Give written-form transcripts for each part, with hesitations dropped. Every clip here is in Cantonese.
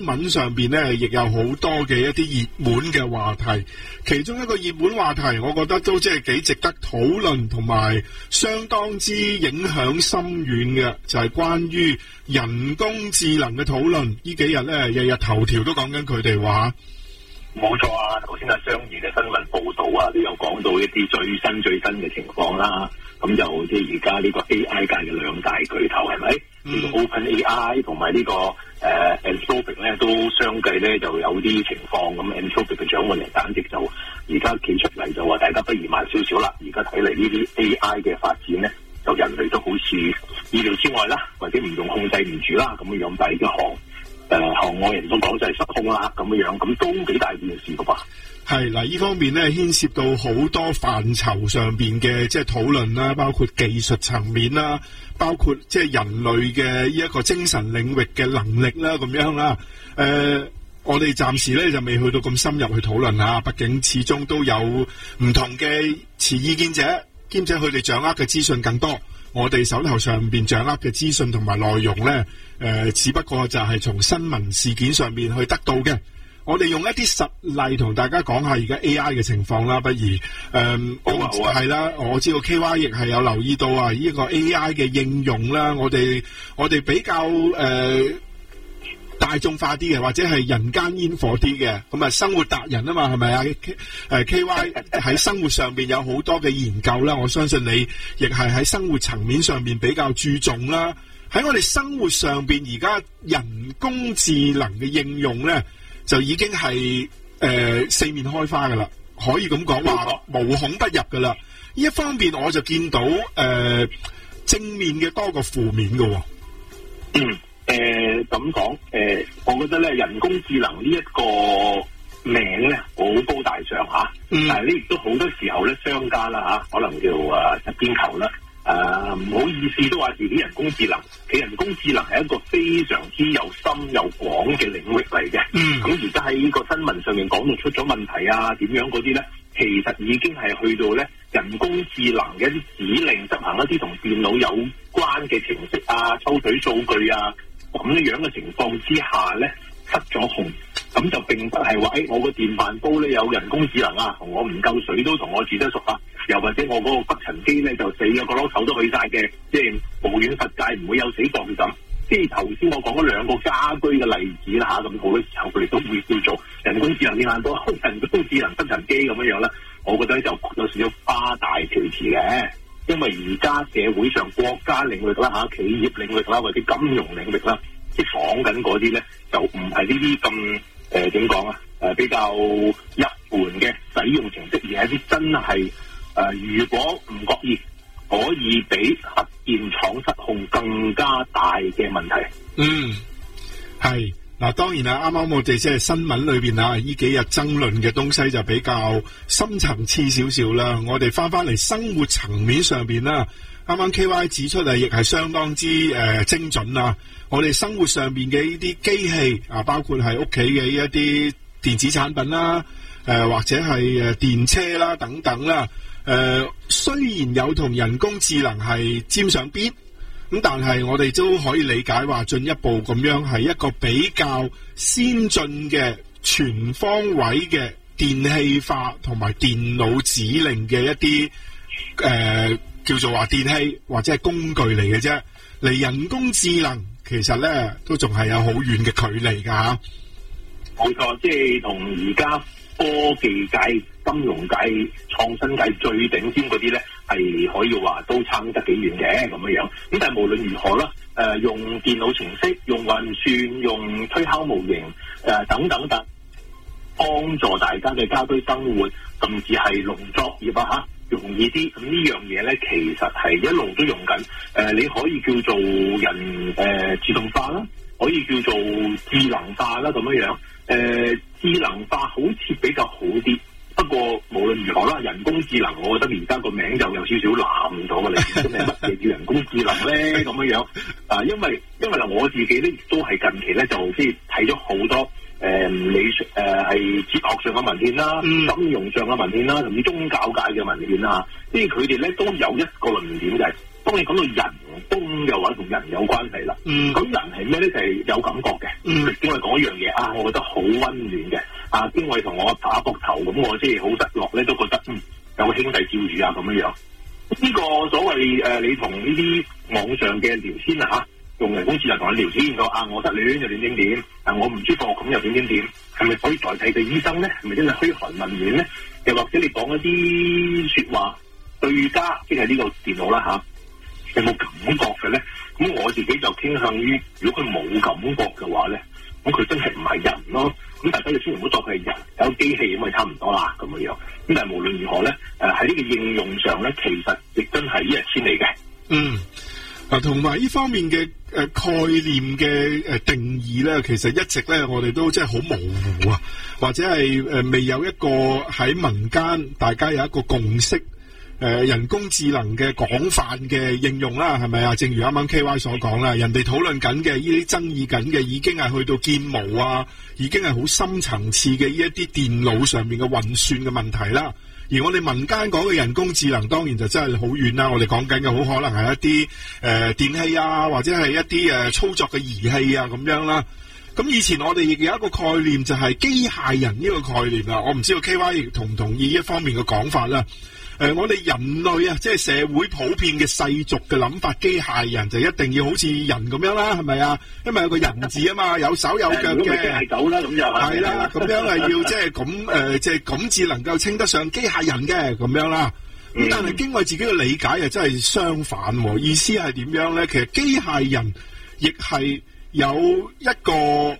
文上邊咧亦有好多嘅一啲熱門嘅話題，其中一個熱門話題，我覺得都即係幾值得討論，同埋相當之影響深遠嘅，就係關於人工智能嘅討論。呢幾日咧，日日頭條都講緊佢哋話。 冇錯啊！頭先商業嘅新聞報導啊，都有講到一啲最新嘅情況啦。咁就即係而家呢個 AI 界嘅兩大巨頭係咪？呢個 OpenAI 同埋呢個Anthropic 咧，都相繼咧就有啲情況。咁 Anthropic 嘅掌門人簡直就而家企出嚟就話，大家不如慢少少啦。而家睇嚟呢啲 AI 嘅發展咧，就人類都好似意料之外啦，或者唔用控制唔住啦咁樣。但係行外人都講就係失控啦咁樣，咁都幾大件事噶噃。 係嗱，呢方面咧牽涉到好多範疇上邊嘅即係討論啦，包括技術層面啦，包括即係人類嘅呢一個精神領域嘅能力啦，咁樣啦。我哋暫時咧就未去到咁深入去討論吓，畢竟始終都有唔同嘅持意見者，兼且佢哋掌握嘅資訊更多。我哋手頭上邊掌握嘅資訊同埋內容咧，只不過就係從新聞事件上面去得到嘅。我哋用一啲實例同大家講下而家 AI 嘅情況啦，不如係啦，我知道 KY 亦係有留意到啊，呢個 AI 嘅應用啦，我哋比較大眾化啲嘅，或者係人間煙火啲嘅，咁啊生活達人啊嘛，係咪啊？KY 喺生活上邊有好多嘅研究啦，我相信你亦係喺生活層面上邊比較注重啦。喺我哋生活上邊，而家人工智能嘅應用咧，就已經係四面開花噶啦，可以咁講話無孔不入噶啦。呢一方面我就見到正面嘅多過負面嘅。 咁講，我覺得咧人工智能呢一個名咧好高大上吓，但係呢亦都好多時候咧商家啦吓，可能叫側邊球啦，唔好意思都話自己人工智能，其實人工智能係一個非常之又深又廣嘅領域嚟嘅。咁而家喺呢個新聞上面講到出咗問題啊，點樣嗰啲咧，其實已經係去到咧人工智能嘅一啲指令執行一啲同電腦有關嘅程式啊，抽取數據啊。咁樣嘅情況之下咧，失咗控，咁就並不係話，我個電飯煲咧有人工智能啊，同我唔夠水都同我煮得熟啊，又或者我嗰個吸塵機咧就死咗個窿頭都去晒嘅，即係無遠弗屆，唔會有死角咁。即係頭先我講嗰兩個家居嘅例子啦嚇，咁好多時候佢哋都會叫做人工智能電飯煲、人工智能吸塵機咁樣啦。我覺得就有少少誇大其詞嘅。因為而家社會上國家領域啦嚇，企業領域啦，或者金融領域啦，即係講緊嗰啲咧，就唔係呢啲咁點講啊？比較入門嘅使用程式，而係一啲真係如果唔覺意可以比核電廠失控更加大嘅問題。 係。嗱，當然啦，啱啱我哋即係新聞裏邊啊，呢幾日爭論嘅東西就比較深層次少少啦。我哋翻嚟生活層面上邊啦，啱啱 KY 指出啊，亦係相當之精準啊。我哋生活上邊嘅呢啲機器啊，包括係屋企嘅一啲電子產品啦，或者係電車啦等等啦。雖然有同人工智能係沾上邊。咁但係我哋都可以理解話進一步咁樣係一個比較先進嘅全方位嘅電氣化同埋電腦指令嘅一啲叫做話電器或者係工具嚟嘅啫，離人工智能其實咧都仲係有好遠嘅距離噶吓。 冇錯，即係同而家科技界、金融界、創新界最頂尖嗰啲咧，係可以話都差得幾遠嘅咁樣。咁但係無論如何啦，用電腦程式、用運算、用推敲模型，等等等，幫助大家嘅家居生活，甚至係農作業啊容易啲。咁呢樣嘢咧，其實係一路都用緊。你可以叫做人自動化啦，可以叫做智能化啦咁樣。智能化好似比較好啲，不過無論如何啦，人工智能我覺得而家個名就有少少濫咗嘅啦。咁係乜嘢叫人工智能咧？咁樣因為嗱我自己咧亦都係近期咧就即係睇咗好多係哲學上嘅文獻啦、金融上嘅文獻啦，甚至宗教界嘅文獻啦。即係佢哋咧都有一個論點就係、是，當你講到人工嘅話同人有關係啦。咁人係咩咧？就係有感覺嘅。經緯講一樣嘢啊，我覺得好溫暖嘅。啊，經緯同我打膊頭，咁我即係好失落咧，都覺得有個兄弟照住啊咁樣樣。呢個所謂你同呢啲網上嘅聊天啊，用人工智能同你聊天，個我失戀又點點點，我唔舒服咁又點點點，係咪可以代替嘅醫生咧？係咪真係噓寒問暖咧？又或者你講一啲説話對家，即係呢個電腦啦有冇感覺嘅咧？咁我自己就傾向於，如果佢冇感覺嘅話咧，咁佢真係唔係人咯。咁大家就千祈唔好當佢係人，有機器咁咪差唔多啦咁樣。咁但係無論如何咧，喺呢個應用上咧，其實亦真係一日千里嘅。 同埋呢方面嘅概念嘅定義咧，其實一直咧我哋都真係好模糊啊，或者係未有一個喺民間大家有一個共識。人工智能嘅廣泛嘅應用啦，係咪啊？正如啱啱 KY 所講啦，人哋討論緊嘅呢啲爭議緊嘅，已經係去到建模啊，已經係好深層次嘅呢一啲電腦上面嘅運算嘅問題啦。而我哋民間講嘅人工智能，當然就真係好遠啦。我哋講緊嘅好可能係一啲電器啊，或者係一啲操作嘅儀器啊咁樣啦。咁以前我哋亦有一個概念，就係機械人呢個概念啦。我唔知道 KY 同唔同意呢一方面嘅講法啦。我哋人類啊，即係社會普遍嘅世俗嘅諗法，機械人就一定要好似人咁樣啦，係咪啊？因為有個人字啊嘛，有手有腳嘅。 係狗啦，咁就係啦，咁樣係要即係咁即係咁至能夠稱得上機械人嘅咁樣啦。咁但係經過自己嘅理解，又真係相反。意思係點樣咧？其實機械人亦係有一個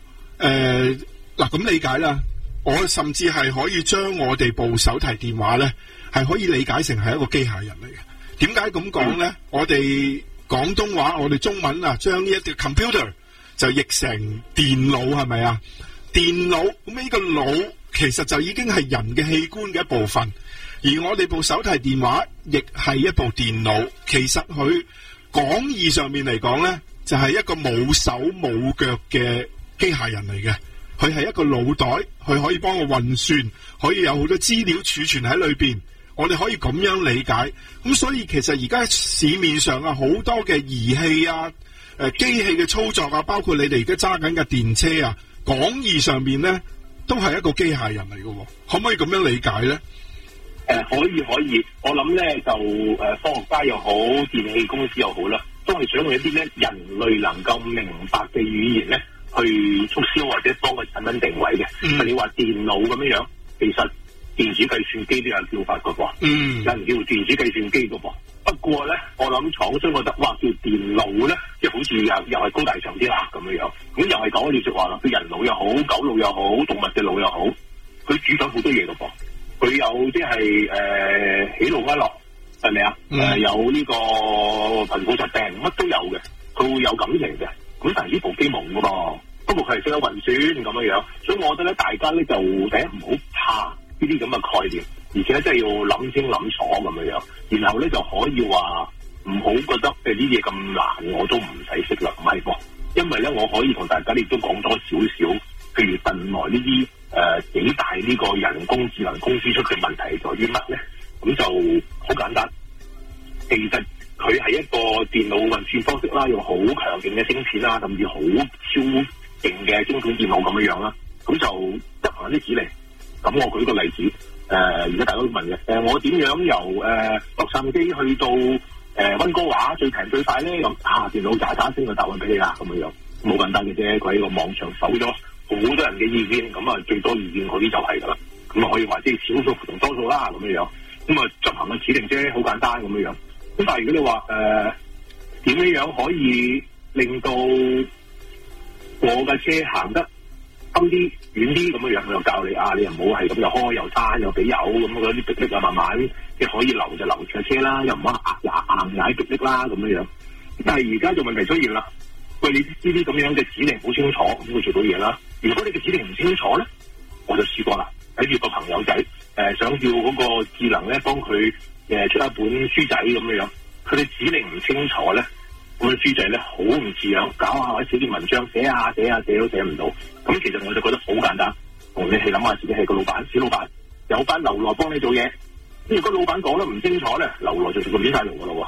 咁理解啦。我甚至係可以將我哋部手提電話咧，係可以理解成係一個機械人嚟嘅。點解咁講咧？我哋廣東話，我哋中文啊，將呢一啲 computer 就譯成電腦，係咪啊？電腦咁呢個腦其實就已經係人嘅器官嘅一部分，而我哋部手提電話亦係一部電腦。其實佢廣義上面嚟講咧，就係一個冇手冇腳嘅機械人嚟嘅。佢係一個腦袋，佢可以幫我運算，可以有好多資料儲存喺裏邊。我哋可以咁樣理解。咁所以其實而家市面上啊，好多嘅儀器啊、機器嘅操作啊，包括你哋而家揸緊嘅電車啊，廣義上面咧都係一個機械人嚟嘅。可唔可以咁樣理解咧？ 可以。我諗咧就科學家又好，電器公司又好啦，都係想用一啲咧人類能夠明白嘅語言咧，去促銷或者幫佢產品定位嘅。你話電腦咁樣，其實電子計算機都有叫法嘅噃。有人叫電子計算機嘅噃。不過咧，我諗廠商覺得哇，叫電腦咧，即係好似又係高大上啲啦咁樣。咁又係講呢句話啦，佢人腦又好，狗腦又好，動物嘅腦又好，佢主宰好多嘢嘅噃。佢有即係喜怒哀樂，係咪啊？有呢個貧富疾病，乜都有嘅。佢會有感情嘅。咁但係呢部機冇嘅噃，不過佢係識得運算咁樣。所以我覺得咧，大家咧就第一唔好怕呢啲咁嘅概念，而且真係要諗清諗楚咁樣。然後咧就可以話唔好覺得呢啲嘢咁難，我都唔使識啦，唔係噃。因為咧，我可以同大家亦都講多少少，譬如近來呢啲幾大呢個人工智能公司出嘅問題在於乜咧？咁就好簡單，其實佢係一個電腦運算方式啦，用好強勁嘅芯片啦，甚至好超勁嘅晶片電腦咁樣啦，咁就執行一啲指令。咁我舉個例子，而家大家都問嘅，我點樣由洛杉磯去到溫哥華最平最快咧？咁電腦喳喳聲個答案俾你啦，咁樣好簡單嘅啫。佢喺個網上搜咗好多人嘅意見，咁最多意見嗰啲就係噶啦。咁可以話即係少數同多數啦，咁樣。咁執行嘅指令啫，好簡單咁樣。咁但係如果你話點樣可以令到我嘅車行得深啲、遠啲咁樣，我又教你你又唔好係咁又開又閂又俾油咁嗰啲迫力慢慢即係可以留就留住車啦，又唔好硬踩迫力啦咁樣。但係而家就問題出現啦，喂，你呢啲咁樣嘅指令好清楚，咁會做到嘢啦。如果你嘅指令唔清楚咧，我就試過啦，睇住個朋友仔想叫嗰個智能咧幫佢出一本書仔咁樣，佢哋指令唔清楚咧，咁嘅書仔咧好唔似樣，搞下或者寫啲文章寫都寫唔到。咁其實我就覺得好簡單，同你係諗下自己係個老闆，小老闆有班流羅幫你做嘢，如果老闆講得唔清楚咧，流羅就做個面晒龍噶咯喎。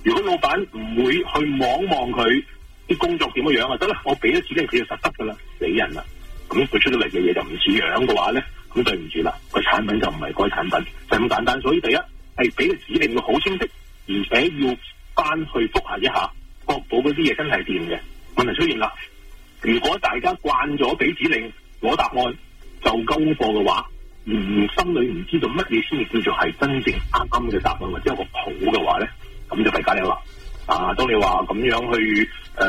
如果老闆唔會去望望佢啲工作點樣啊，得啦，我俾咗指令佢就實得噶啦，死人啦。咁佢出到嚟嘅嘢就唔似樣嘅話咧，咁對唔住啦，個產品就唔係嗰個產品，就咁簡單。所以第一係俾個指令要好清晰，而且要翻去覆核一下，確保嗰啲嘢真係掂嘅。問題出現啦，如果大家慣咗俾指令攞答案就交功課嘅話，而心裏唔知道乜嘢先至叫做係真正啱啱嘅答案或者有個譜嘅話咧，咁就弊家伙啦。當你話咁樣去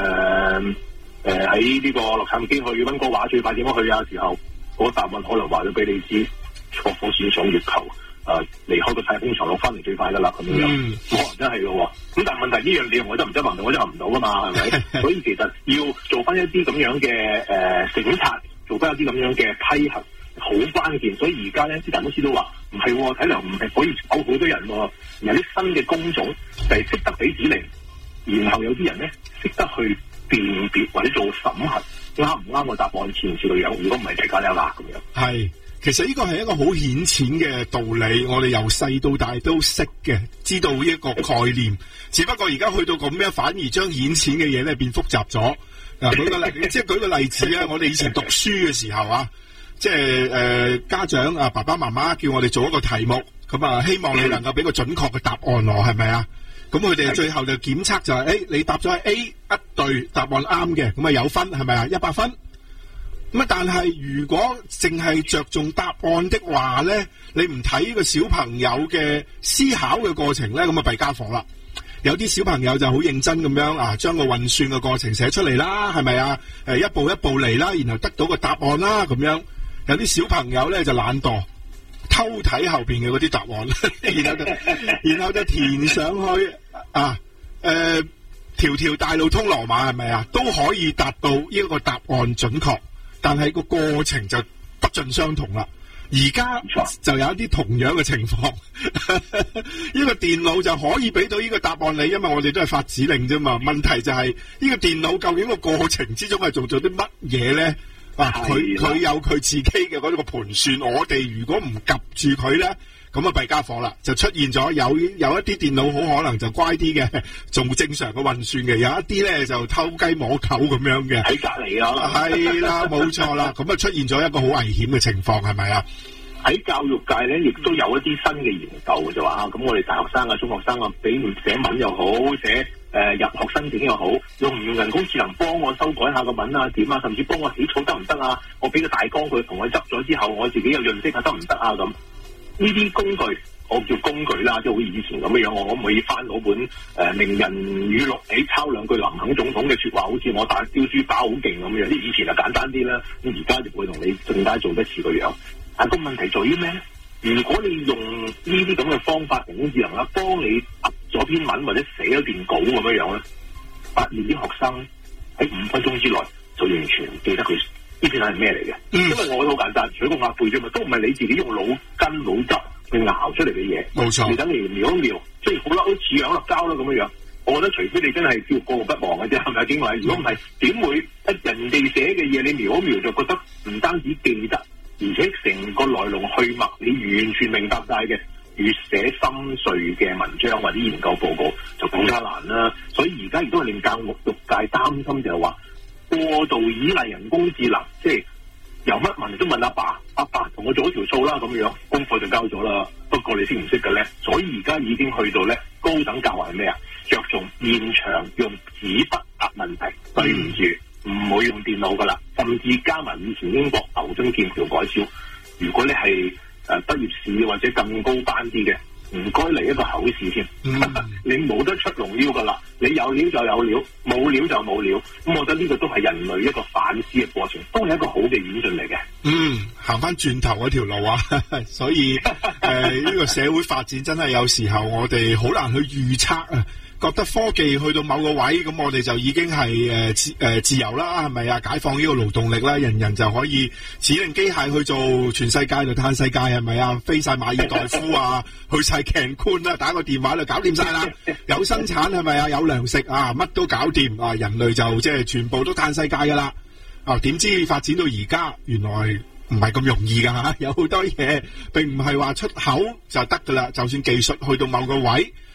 喺呢個洛杉磯去溫哥華最快點樣去啊時候，嗰個答案可能話咗俾你知，坐火箭上月球離開個太空場落翻嚟最快噶啦咁樣，可能真係嘅喎。咁但係問題呢樣嘢我執唔執行到，我執行唔到噶嘛，係咪？所以其實要做翻一啲咁樣嘅審查，做翻一啲咁樣嘅批核，好關鍵。所以而家咧啲大公司都話唔係，睇嚟唔係可以炒好多人喎。有啲新嘅工種就係識得俾指令，然後有啲人咧識得去辨別或者做審核，啱唔啱個答案似唔似個樣？如果唔係，大家有啦咁樣。 係，其實呢個係一個好顯淺嘅道理，我哋由細到大都識嘅，知道呢一個概念。只不過而家去到咁樣，反而將顯淺嘅嘢咧變複雜咗。舉個例，即係舉個例子啊！我哋以前讀書嘅時候啊，即係家長啊，爸爸媽媽叫我哋做一個題目，咁啊，希望你能夠俾個準確嘅答案我，係咪啊？咁佢哋最後就檢測就係，你答咗 A 一對答案啱嘅，咁啊有分，係咪啊？100分。咁啊，但係如果淨係着重答案的話咧，你唔睇呢個小朋友嘅思考嘅過程咧，咁啊弊家伙啦。有啲小朋友就好認真咁樣啊，將個運算嘅過程寫出嚟啦，係咪啊？一步一步嚟啦，然後得到個答案啦，咁樣。有啲小朋友咧就懶惰，偷睇後邊嘅嗰啲答案，然後就填上去啊，條條大路通羅馬，係咪啊？都可以達到呢個答案準確，但係個過程就不盡相同啦。而家就有一啲同樣嘅情況，呢個電腦就可以俾到呢個答案你，因為我哋都係發指令啫嘛。問題就係呢個電腦究竟個過程之中係做咗啲乜嘢咧？佢有佢自己嘅嗰個盤算，我哋如果唔及住佢咧，咁啊弊家伙啦，就出現咗有一啲電腦好可能就乖啲嘅，做正常嘅運算嘅，有一啲咧就偷雞摸狗咁樣嘅，喺隔離啊，係啦，冇錯啦，咁啊出現咗一個好危險嘅情況，係咪啊？ 喺教育界咧，亦都有一啲新嘅研究就話咁我哋大學生啊、中學生啊，俾寫文又好，寫入學申請又好，用唔用人工智能幫我修改下個文啊點啊，甚至幫我起草得唔得啊？我俾個大綱佢，同佢執咗之後，我自己又潤色下得唔得啊？咁呢啲工具，我叫工具啦，即係好似以前咁樣，我可唔可以翻嗰本名人語錄，抄兩句林肯總統嘅說話，好似我打標書包好勁咁樣？以前就簡單啲啦，咁而家就會同你更加做得似個樣。但個問題在於咩咧？如果你用呢啲咁嘅方法，人工智能啦，幫你噏咗篇文或者寫咗段稿咁樣咧，發現啲學生喺5分鐘之內就完全記得佢呢篇係咩嚟嘅。因為我覺得好簡單，取個鴨背啫嘛，都唔係你自己用腦筋腦汁去熬出嚟嘅嘢。冇錯，你等你描一描，即係好啦，好似樣啦膠啦咁樣樣。我覺得除非你真係叫過目不忘嘅啫，係咪啊？景偉，如果唔係，點會人哋寫嘅嘢你描一描就覺得唔單止記得？而且成個來龍去脈，你完全明白晒嘅，越寫深邃嘅文章或者研究報告就更加難啦。所以而家亦都係令教育界擔心，就係話過度依賴人工智能，即係由乜問都問阿爸，阿爸同我做一條數啦咁樣，功課就交咗啦。不過你識唔識嘅咧？所以而家已經去到咧高等教育係咩啊？着重現場用紙筆答問題，對唔住。唔會用電腦噶啦，甚至加埋以前英國牛津劍橋改招。如果你係畢業試或者更高班啲嘅，唔該嚟一個口試先。你冇得出龍腰噶啦，你有料就有料，冇料就冇料。咁我覺得呢個都係人類一個反思嘅過程，都係一個好嘅演進嚟嘅。行翻轉頭嗰條路啊，所以呢個社會發展真係有時候我哋好難去預測啊。覺得科技去到某個位，咁我哋就已經係自由啦，係咪啊？解放呢個勞動力啦，人人就可以指令機械去做全世界度嘆世界，係咪啊？飛晒馬爾代夫啊，去晒 Cancun啦，打個電話就搞掂晒啦。有生產係咪啊？有糧食啊，乜都搞掂啊！人類就即係全部都嘆世界噶啦。點知發展到而家，原來唔係咁容易噶吓，有好多嘢並唔係話出口就得噶啦。就算技術去到某個位。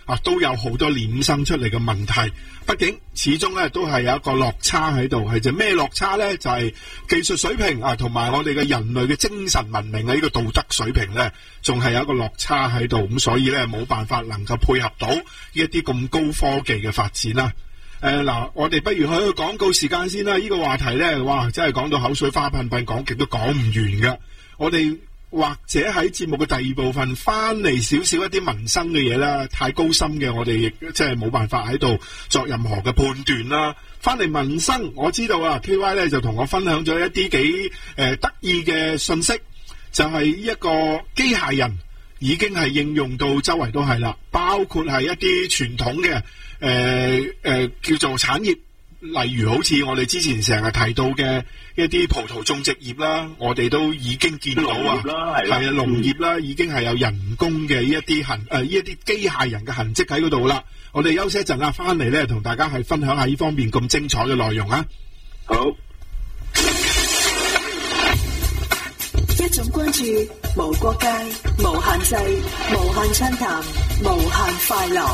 都有好多衍生出嚟嘅問題。畢竟始終咧都係有一個落差喺度，係就咩落差咧？就係技術水平同埋我哋嘅人類嘅精神文明呢個道德水平咧，仲係有一個落差喺度，咁所以咧冇辦法能夠配合到呢一啲咁高科技嘅發展啦。嗱，我哋不如去廣告時間先啦。呢個話題咧，哇，真係講到口水花噴噴，講極都講唔完噶。我哋或者喺節目嘅第二部分翻嚟少少一啲民生嘅嘢啦，太高深嘅我哋亦即係冇辦法喺度作任何嘅判斷啦。翻嚟民生，我知道啊 KY 咧就同我分享咗一啲幾得意嘅信息，就係一個機械人已經係應用到周圍都係啦，包括係一啲傳統嘅叫做產業。例如好似我哋之前成日提到嘅一啲葡萄種植業啦，我哋都已經見到啊，係啊，農業啦，已經係有人工嘅呢一啲機械人嘅痕跡喺嗰度啦。我哋休息一陣啦，翻嚟咧同大家係分享下呢方面咁精彩嘅內容啊。 好， 一種關注，無國界，無限制，無限暢談，無限快樂。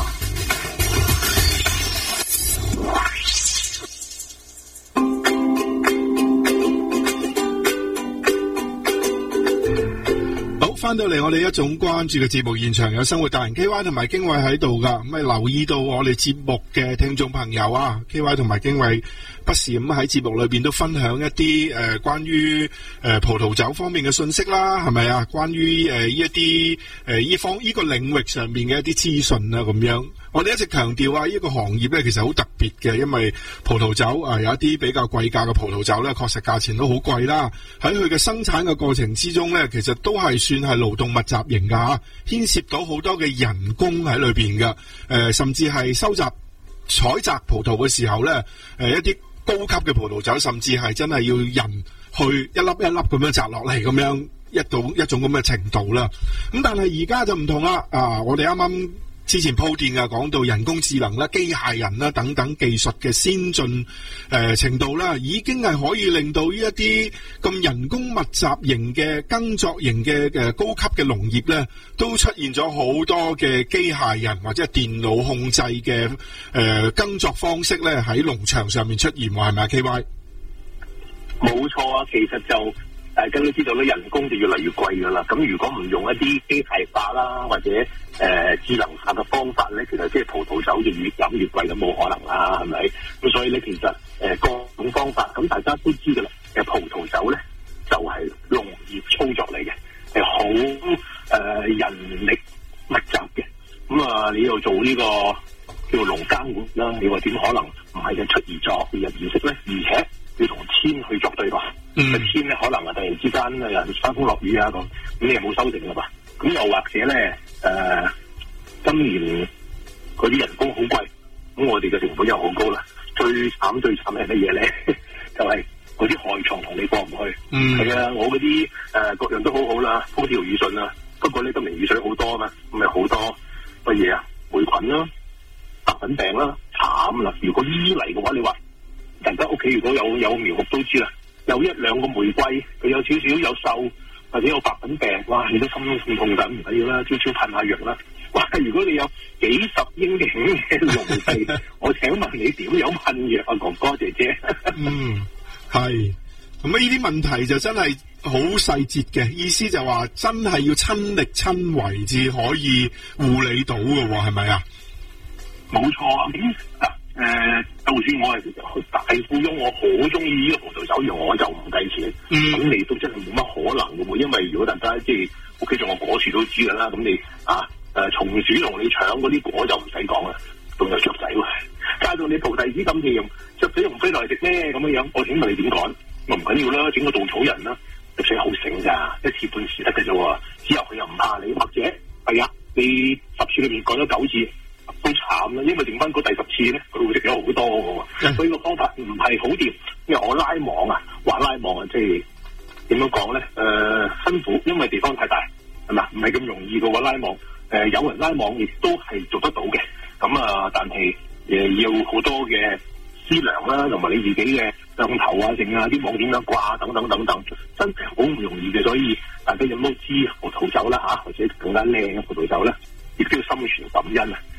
翻到嚟我哋一種關注嘅節目現場，有生活達人 KY 同埋經緯喺度噶，咁留意到我哋節目嘅聽眾朋友啊 ，KY 同埋經緯不時咁喺節目裏邊都分享一啲關於葡萄酒方面嘅信息啦，係咪啊？關於一啲呢個領域上面嘅一啲資訊啊，咁樣。我哋一直強調啊，呢個行業咧其實好特別嘅，因為葡萄酒有一啲比較貴價嘅葡萄酒咧，確實價錢都好貴啦。喺佢嘅生產嘅過程之中咧，其實都係算係勞動密集型噶，牽涉到好多嘅人工喺裏邊嘅。甚至係收集採摘葡萄嘅時候咧，一啲高級嘅葡萄酒，甚至係真係要人去一粒一粒咁樣摘落嚟，咁樣一種咁嘅程度啦。咁但係而家就唔同啦，我哋啱啱之前鋪墊啊，講到人工智能啦、機械人啦等等技術嘅先進程度啦，已經係可以令到呢一啲咁人工密集型嘅耕作型嘅高級嘅農業咧，都出現咗好多嘅機械人或者係電腦控制嘅耕作方式咧，喺農場上面出現，係咪啊 KY？ 冇錯啊，其實就大家都知道咧，人工就越嚟越貴噶啦。咁如果唔用一啲機械化啦，或者智能化嘅方法咧，其實即係葡萄酒就越飲越貴，咁冇可能啦，係咪？咁所以咧，其實各種方法，咁大家都知噶啦。葡萄酒咧就係農業操作嚟嘅，係好人力密集嘅。咁你又做呢個叫做農耕活啦，你話點可能唔係嘅出而作入而息咧？而且要同天去作對話，天咧可能突然之間翻風落雨啊咁你又冇收成啦吧？咁又或者咧今年嗰啲人工好貴，咁我哋嘅成本又好高啦。最慘係乜嘢咧？就係嗰啲害蟲同你過唔去。係啊，我嗰啲各樣都好好啦，風調雨順啦。不過咧今年雨水好多嘛，咁咪好多乜嘢啊？霉菌啦、白粉病啦，慘啦！如果呢啲嚟嘅話，你話大家屋企如果有苗木都知啦，有一兩個玫瑰佢有少少有鏽或者有白粉病，哇！你都心痛緊，唔緊要啦，朝朝噴下藥啦。哇！如果你有幾十英頃嘅農地，我請問你點樣噴藥啊，哥哥姐姐？ 係。咁呢啲問題就真係好細節嘅，意思就話真係要親力親為至可以護理到嘅，係咪啊？ 冇錯啊！就算我係大富翁，我好中意呢個葡萄酒園，我就唔計錢。咁你都真係冇乜可能嘅喎，因為如果大家即係屋企仲有果樹都知㗎啦，咁你松鼠同你搶嗰啲果就唔使講啦，仲有雀仔喎，加到你菩提子咁甜，雀仔用飛來食咩咁樣？我請問你點講？我唔緊要啦，整個稻草人啦，雀仔好醒㗎，一次半次得嘅啫喎，之後佢又唔怕你，或者係啊，你10次裏面講咗9次。都慘啦，因為剩翻嗰第10次咧，佢會食咗好多嘅喎，所以個方法唔係好掂。因為我拉網啊，即係點樣講咧？辛苦，因為地方太大，係嘛？唔係咁容易嘅喎拉網。有人拉網亦都係做得到嘅。咁但係要好多嘅思量啦，同埋你自己嘅上頭啊、剩啊啲網點樣掛等等，真係好唔容易嘅。所以大家有冇知葡萄酒啦或者更加靚嘅葡萄酒咧，亦都要心存感恩啊！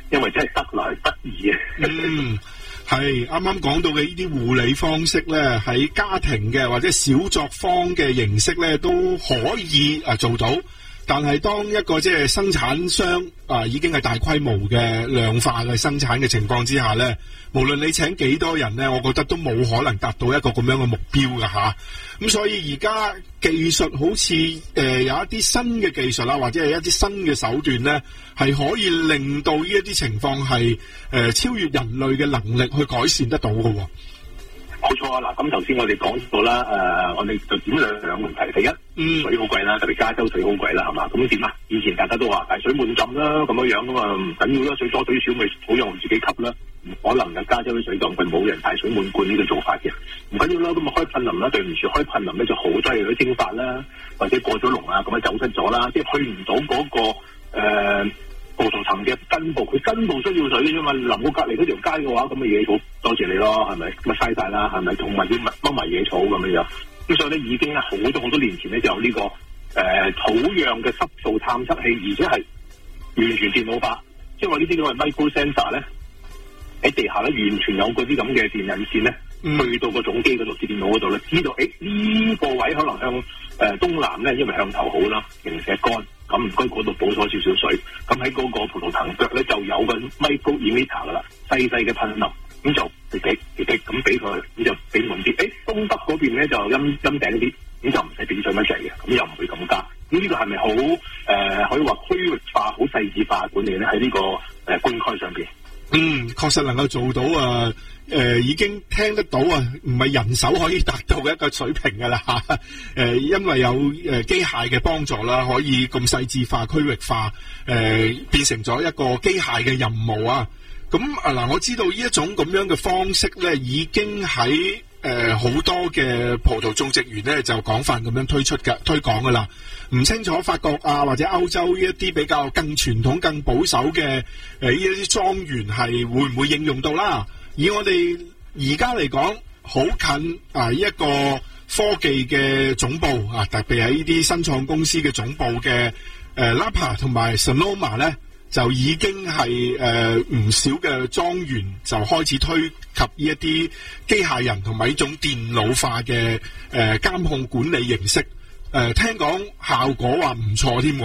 因為真係得來不易啊。 係啱啱講到嘅呢啲護理方式咧，喺家庭嘅或者小作坊嘅形式咧都可以做到。但係當一個即係生產商已經係大規模嘅量化嘅生產嘅情況之下咧，無論你請幾多人咧，我覺得都冇可能達到一個咁樣嘅目標㗎吓。咁所以而家技術好似有一啲新嘅技術啦，或者係一啲新嘅手段咧，係可以令到呢一啲情況係超越人類嘅能力去改善得到嘅喎。 冇錯啊！嗱，咁頭先我哋講到啦，我哋就點兩問題。第一，水好貴啦，特別加州水好貴啦，係嘛？咁點啊？以前大家都話大水滿浸啦，咁樣咁啊，唔緊要啦，水多水少咪好用自己吸啦。唔可能嘅，加州啲水咁貴，冇人大水滿貫呢個做法嘅。唔緊要啦，咁啊開噴林啦，對唔住，開噴林咧就好多嘢去蒸發啦，或者過咗龍啊，咁啊走失咗啦，即係去唔到嗰個葡萄藤嘅根部，佢根部需要水啫嘛。淋到隔離嗰條街嘅話，咁嘅野草多謝你咯，係咪？咁啊嘥晒啦，係咪？同埋要掹埋野草咁樣。咁所以咧已經咧好多年前咧就有呢個土壤嘅濕度探測器，而且係完全電腦化，即係話呢啲咁嘅 micro sensor 咧喺地下咧完全有嗰啲咁嘅電引線咧，去到個總機嗰度電腦嗰度咧，知道呢個位可能向東南咧，因為向頭好啦，形成乾。咁唔該嗰度補咗少少水，咁喺嗰個葡萄藤腳咧就有個 micro emitter 噶啦，細細嘅噴淋，咁就滴咁俾佢，咁就俾滿啲。東北嗰邊咧就陰頂啲，咁就唔使俾水乜滯嘅，咁又唔會咁加。咁呢個係咪好可以話區域化、好細緻化管理咧？喺呢個公區上邊？ 確實能夠做到已經聽得到唔係人手可以達到嘅一個水平噶啦因為有機械嘅幫助啦，可以咁細緻化、區域化，變成咗一個機械嘅任務啊。咁嗱，我知道呢一種咁樣嘅方式咧，已經喺好多嘅葡萄種植園咧就廣泛咁樣推廣噶啦。唔清楚法國或者歐洲呢一啲比較更傳統、更保守嘅呢一啲莊園係會唔會應用到啦？以我哋而家嚟講，好近一個科技嘅總部特別係呢啲新創公司嘅總部嘅Lapa 同埋 Sonoma 咧，就已經係唔少嘅莊園就開始推及呢一啲機械人同埋呢種電腦化嘅監控管理形式。聽講效果話唔錯添。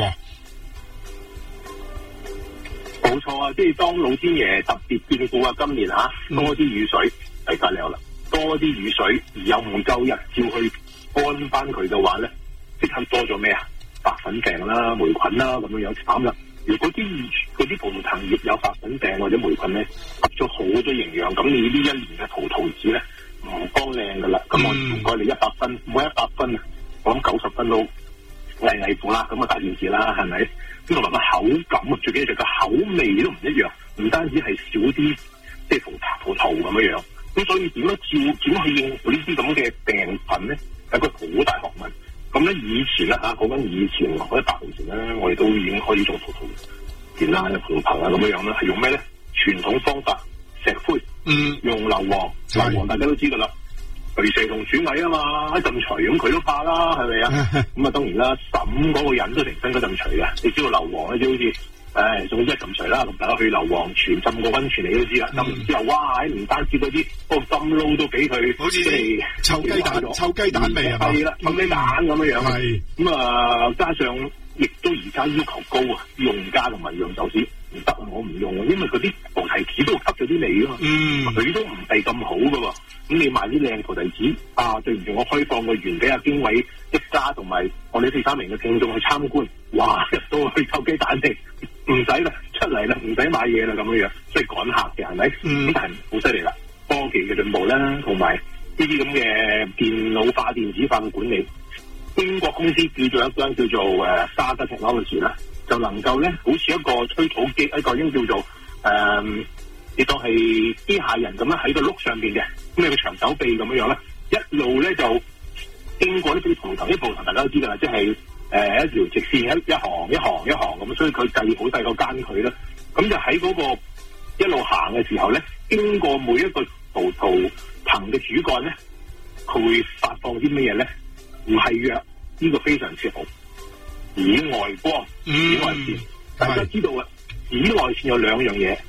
冇錯啊！即係當老天爺特別眷顧今年多啲雨水係夠了啦，多啲雨水而又唔夠日照去乾翻佢嘅話咧，即刻多咗咩啊？白粉病啦、霉菌啦咁樣慘啦！如果嗰啲葡萄藤葉有白粉病或者霉菌咧，吸咗好多營養，咁你呢一年嘅葡萄籽咧唔光靚噶啦，咁我唔該你100分，每100分我諗90分都危苦啦，咁啊大件事啦，係咪？咁同埋個口感啊，最緊要就個口味都唔一樣，唔單止係少啲即係葡萄咁樣樣，咁所以點樣去應付呢啲咁嘅病菌咧，係一個好大學問。咁咧以前啦講緊以前或者100年前咧，我哋都已經開始做葡萄田啦、葡萄藤啊咁樣樣啦，係用咩咧？傳統方法石灰，用硫磺大家都知噶啦。雷蛇同鼠蟻啊嘛，一陣除咁佢都怕啦，係咪啊？咁啊當然啦，審嗰個人都成身嗰陣除嘅。你知道硫磺咧，即好似總之一陣除啦，咁大家去硫磺泉浸過溫泉你都知啦。浸完之後，哇！唔單止嗰啲嗰個浸撈都俾佢，好似臭雞蛋味啊！ 係啦，臭雞蛋咁樣樣。係咁啊，加上亦都而家要求高啊，用家同埋釀酒師唔得，我唔用，因為嗰啲菩提子都吸咗啲味啊嘛。佢都唔係咁好噶喎。咁你賣啲靚菩提子對唔住，我開放個園俾阿經緯一家同埋我哋4-3名嘅聽眾去參觀，哇！入到去臭雞蛋味，唔使啦，出嚟啦，唔使買嘢啦咁樣樣，即係趕客嘅係咪？咁但係好犀利啦，科技嘅進步啦，同埋呢啲咁嘅電腦化、電子化嘅管理，英國公司叫做一間叫做Saga Technology啦，就能夠咧好似一個吹土機，一個已經叫做亦當係機械人咁樣喺個轆上邊嘅，咁有個長手臂咁樣樣咧，一路咧就經過呢啲葡萄藤，啲葡萄藤大家都知㗎啦，即係一條直線一行咁，所以佢計好細個間距啦。咁就喺嗰個一路行嘅時候咧，經過每一個葡萄藤嘅主幹咧，佢會發放啲咩嘢咧？唔係藥，呢個非常之好。紫外光、紫外線，大家知道啊，紫外線有兩樣嘢。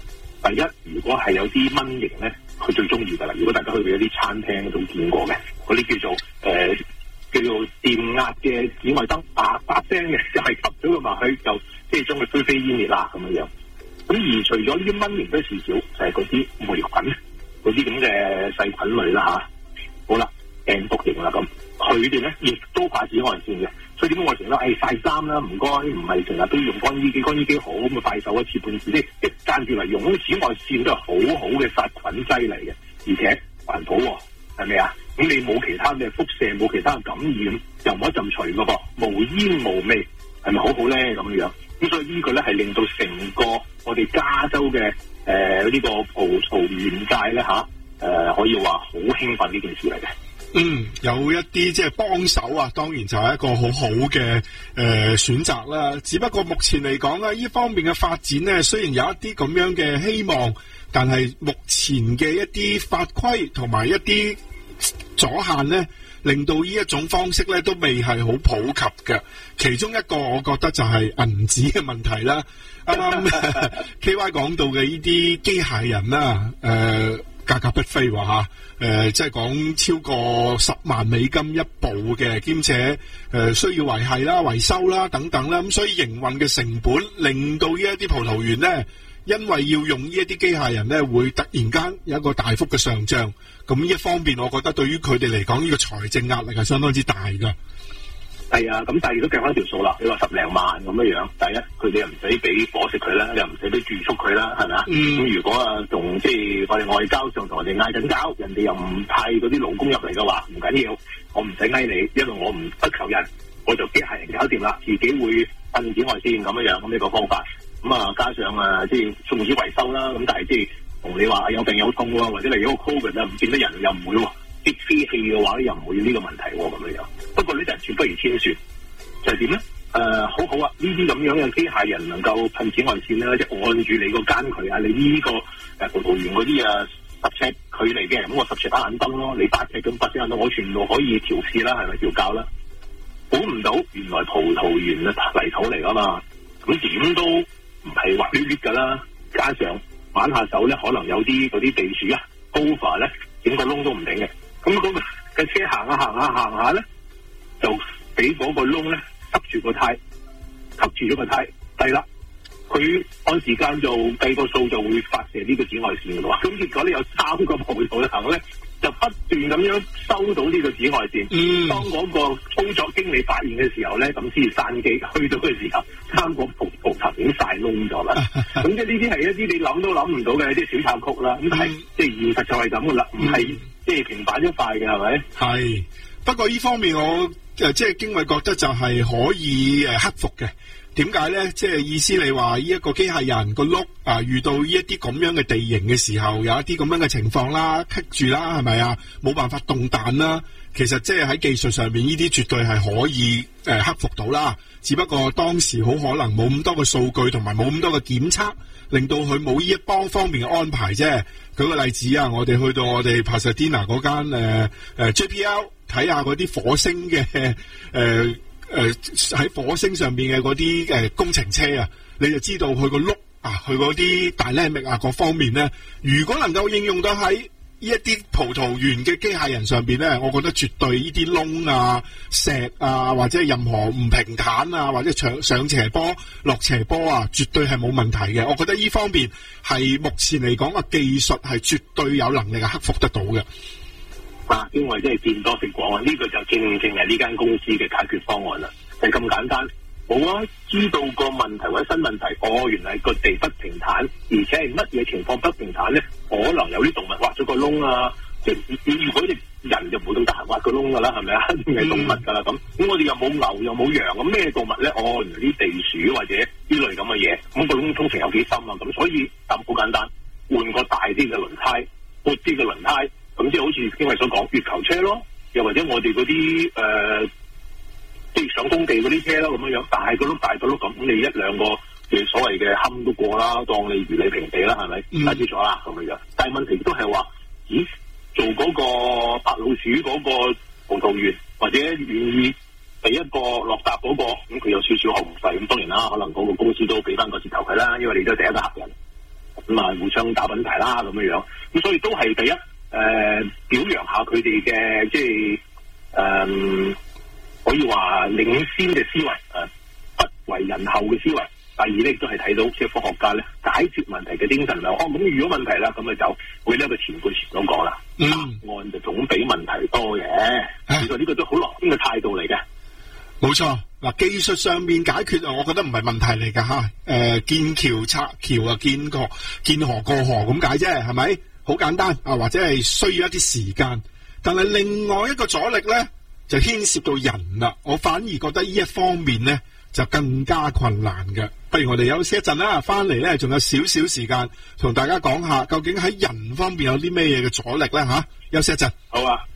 第一，如果係有啲蚊蠅咧，佢最中意噶啦。如果大家去一啲餐廳都見過嘅，嗰啲叫做電壓嘅紫外燈，發聲嘅，就係吸咗佢埋去，就即係將佢灰飛煙滅啦咁樣。咁而除咗呢啲蚊蠅都事少，就係嗰啲霉菌，嗰啲咁嘅細菌類啦嚇。好啦，病毒型啦咁，佢哋咧亦都怕紫外線嘅。所以點解我成日都曬衫啦？唔該，唔係成日都用乾衣機，乾衣機好咁啊，快手一次半次，即係一間住嚟用。咁紫外線都係好好嘅殺菌劑嚟嘅，而且環保喎，係咪啊？咁你冇其他嘅輻射，冇其他嘅感染，又冇一陣除嘅噃，無煙無味，係咪好好咧？咁樣，咁所以呢個咧係令到成個我哋加州嘅呢個葡萄園界咧可以話好興奮呢件事嚟嘅。 有一啲即係幫手啊，當然就係一個好好嘅選擇啦。只不過目前嚟講咧，呢方面嘅發展咧，雖然有一啲咁樣嘅希望，但係目前嘅一啲法規同埋一啲阻限咧，令到呢一種方式咧都未係好普及嘅。其中一個我覺得就係銀紙嘅問題啦。啱啱 KY 講到嘅呢啲機械人啦，價格不菲喎即係講超過10萬美金一部嘅，兼且需要維繫啦、維修啦等等啦，咁所以營運嘅成本令到呢一啲葡萄園咧，因為要用呢一啲機械人咧，會突然間有一個大幅嘅上漲。咁呢一方面，我覺得對於佢哋嚟講，呢個財政壓力係相當之大㗎。 係啊，咁但係如果計翻條數啦，你話10零萬咁樣，第一佢哋又唔使俾伙食佢啦，又唔使俾住宿佢啦，係咪啊？咁如果同即係我哋外交上同人哋嗌緊交，人哋又唔派嗰啲勞工入嚟嘅話，唔緊要，我唔使嗌你，因為我唔不求人，我就機械人搞掂啦，自己會噴紫外線咁樣，咁呢個方法。咁加上即係送子維修啦，咁但係即係同你話有病有痛喎，或者嚟咗個 COVID 唔見得人又唔會喎。啲飛氣嘅話又唔會有呢個問題喎，咁樣。不過呢就算不如天算，就係點咧？好好啊！呢啲咁樣嘅機械人能夠噴紫外線咧，即係按住你個間距啊，你呢個葡萄園嗰啲10尺距離嘅，咁我10尺打眼燈咯，你8尺咁8尺眼燈，我全部可以調試啦，係咪調校啦？估唔到原來葡萄園泥土嚟噶嘛，咁點都唔係滑溜溜噶啦，加上玩下手咧，可能有啲嗰啲地鼠over 咧，整個窿都唔定嘅。咁嗰個車行下咧，就俾嗰個窿咧塞住個胎，吸住咗個胎，係啦。佢按時間就計個數就會發射呢個紫外線嘅咯。咁結果咧有3個葡萄藤咧，就不斷咁樣收到呢個紫外線。當嗰個操作經理發現嘅時候咧，咁先至閂機。去到嘅時候，3個葡萄藤已經曬窿咗啦。咁即係呢啲係一啲你諗都諗唔到嘅一啲小插曲啦。咁但係即係現實就係咁噶啦，唔係。即係平板一塊嘅係咪？係， 不過呢方面我即係經緯覺得就係可以克服嘅。點解咧？即係意思你話呢一個機械人個轆遇到呢一啲咁樣嘅地形嘅時候，有一啲咁樣嘅情況啦，棘住啦，係咪啊？冇辦法動彈啦。其實即係喺技術上面呢啲絕對係可以克服到啦。只不過當時好可能冇咁多嘅數據同埋冇咁多嘅檢測，令到佢冇呢一方面嘅安排啫。舉個例子啊，我哋去到我哋 Pasadena 嗰間JPL 睇下嗰啲火星嘅喺火星上面嘅嗰啲工程車啊，你就知道佢個轆佢嗰啲dynamic啊各方面咧，如果能夠應用到喺呢一啲葡萄園嘅機械人上邊咧，我覺得絕對呢啲窿啊、石啊，或者任何唔平坦啊，或者上斜坡、落斜坡啊，絕對係冇問題嘅。我覺得呢方面係目前嚟講嘅技術係絕對有能力係克服得到嘅。 因為真係見多識廣啊，呢個就正係呢間公司嘅解決方案啦，係咁簡單。我知道個問題或者新問題，原來個地不平坦，而且係乜嘢情況不平坦咧？可能有啲動物挖咗個窿啊，即係如果你人就冇咁得閒挖個窿噶啦，係咪啊？定係動物噶啦咁。咁我哋又冇牛又冇羊，咁咩動物咧？原來啲地鼠或者呢類咁嘅嘢，咁個窿通常有幾深啊？咁所以就好簡單，換個大啲嘅輪胎，闊啲嘅輪胎，咁即係好似經緯所講，月球車咯，又或者我哋嗰啲即係上工地嗰啲車咯，咁樣大個轆咁，你一兩個嘅所謂嘅坎都過啦，當你如履平地啦，係咪？解決咗啦咁樣。但係問題都係話，做嗰個白老鼠嗰個葡萄園，或者願意俾一個落搭嗰個，咁佢有少少紅費，咁當然啦，可能嗰個公司都俾翻個折頭佢啦，因為你都係第一個客人。 咁啊互相打品牌啦咁樣。咁所以都係第一表揚下佢哋嘅即係可以話領先嘅思維，不為人後嘅思維。第二咧亦都係睇到即係科學家咧解決問題嘅精神量。咁遇咗問題啦，咁咪就會呢個前半前所講啦，答案就總比問題多嘅。呢個都好樂觀嘅態度嚟嘅。 冇錯，嗱，技術上面解決我覺得唔係問題嚟㗎嚇。建橋拆橋啊，見河過河咁解啫，係咪？好簡單啊，或者係需要一啲時間。但係另外一個阻力咧，就牽涉到人啦。我反而覺得呢一方面咧就更加困難嘅。不如我哋休息一陣啦，翻嚟咧仲有少少時間同大家講下，究竟喺人方面有啲咩嘢嘅阻力咧嚇？休息一陣。 好啊。